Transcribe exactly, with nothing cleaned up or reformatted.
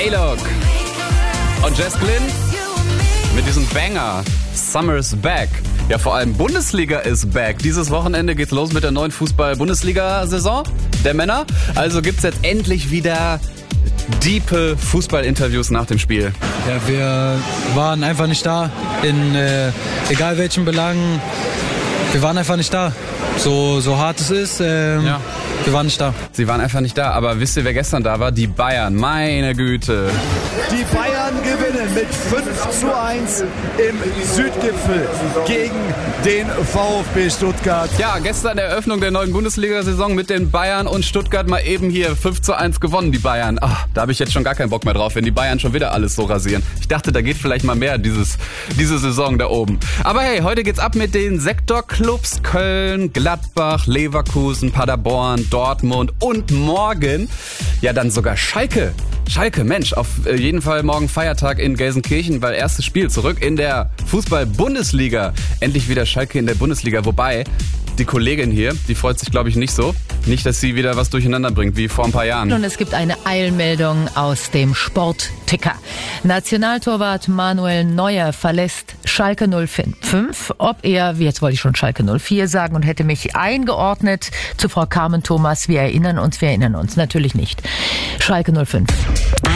A-Log und Jess Glynn mit diesem Banger Summer's Back. Ja, vor allem Bundesliga ist back. Dieses Wochenende geht's los mit der neuen Fußball-Bundesliga-Saison der Männer. Also gibt's jetzt endlich wieder diepe Fußballinterviews nach dem Spiel. Ja, wir waren einfach nicht da, in äh, egal welchen Belangen. Wir waren einfach nicht da. So, so hart es ist, ähm, ja. Wir waren nicht da. Sie waren einfach nicht da, aber wisst ihr, wer gestern da war? Die Bayern, meine Güte. Die Bayern gewinnen mit fünf zu eins im Südgipfel gegen den VfB Stuttgart. Ja, gestern Eröffnung der neuen Bundesliga-Saison mit den Bayern und Stuttgart mal eben hier fünf zu eins gewonnen, die Bayern. Ach, da habe ich jetzt schon gar keinen Bock mehr drauf, wenn die Bayern schon wieder alles so rasieren. Ich dachte, da geht vielleicht mal mehr dieses, diese Saison da oben. Aber hey, heute geht's ab mit den Sektorclubs Köln, Gladbach, Leverkusen, Paderborn, Dortmund und morgen, ja dann sogar Schalke. Schalke, Mensch, auf jeden Fall morgen Feiertag in Gelsenkirchen, weil erstes Spiel zurück in der Fußball-Bundesliga. Endlich wieder Schalke in der Bundesliga, wobei die Kollegin hier, die freut sich, glaube ich, nicht so. Nicht, dass sie wieder was durcheinander bringt, wie vor ein paar Jahren. Und es gibt eine Eilmeldung aus dem Sportticker. Nationaltorwart Manuel Neuer verlässt Schalke null fünf. Ob er, jetzt wollte ich schon Schalke null vier sagen und hätte mich eingeordnet zu Frau Carmen Thomas. Wir erinnern uns, wir erinnern uns. Natürlich nicht. Schalke null fünf.